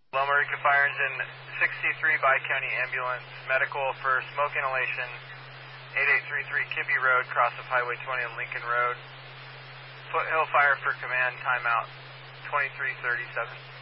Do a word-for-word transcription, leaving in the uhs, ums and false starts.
Loma Rica Fire Engine sixty-three Bi-County Ambulance, medical for smoke inhalation, eighty-eight thirty-three Kibbe Road, cross of Highway twenty and Lincoln Road. Foothill Fire for command, timeout twenty-three thirty-seven.